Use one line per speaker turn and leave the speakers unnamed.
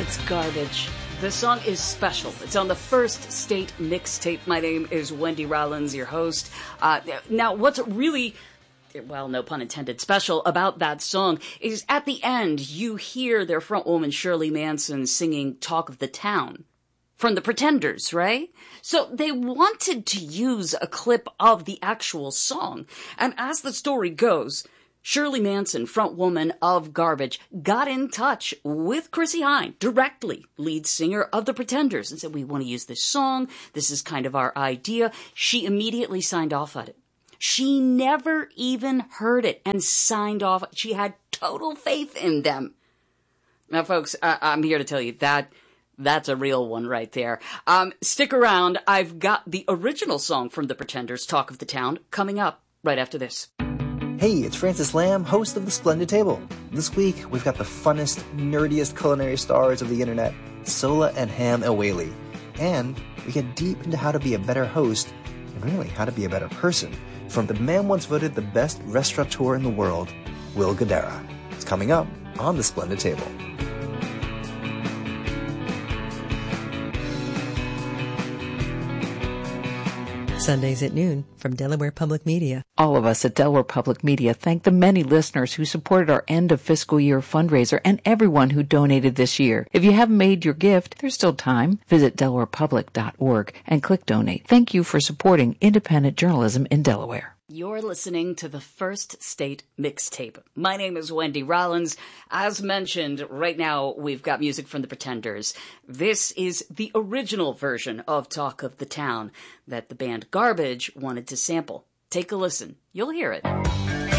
It's Garbage. The song is special. It's on the First State mixtape. My name is Wendy Rollins, your host. Now, what's really, well, no pun intended, special about that song is at the end, you hear their frontwoman Shirley Manson singing Talk of the Town from the Pretenders, right? So they wanted to use a clip of the actual song. And as the story goes, Shirley Manson, frontwoman of Garbage, got in touch with Chrissie Hynde, directly, lead singer of the Pretenders, and said, we want to use this song. This is kind of our idea. She immediately signed off on it. She never even heard it and signed off. She had total faith in them. Now, folks, I'm here to tell you that's a real one right there. Stick around. I've got the original song from the Pretenders, Talk of the Town, coming up right after this.
Hey, it's Francis Lamb, host of The Splendid Table. This week, we've got the funnest, nerdiest culinary stars of the internet, Sola and Ham El-Waylly. And we get deep into how to be a better host, and really how to be a better person, from the man once voted the best restaurateur in the world, Will Guidara. It's coming up on The Splendid Table.
Sundays at noon from Delaware Public Media.
All of us at Delaware Public Media thank the many listeners who supported our end of fiscal year fundraiser and everyone who donated this year. If you haven't made your gift, there's still time. Visit delawarepublic.org and click donate. Thank you for supporting independent journalism in Delaware.
You're listening to the First State Mixtape. My name is Wendy Rollins. As mentioned, right now we've got music from the Pretenders. This is the original version of Talk of the Town that the band Garbage wanted to sample. Take a listen. You'll hear it.